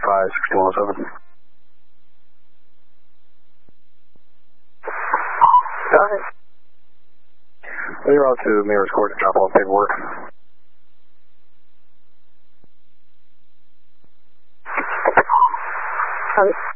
56107. Alright. You're on to Mayor's Court to drop off paperwork. Alright.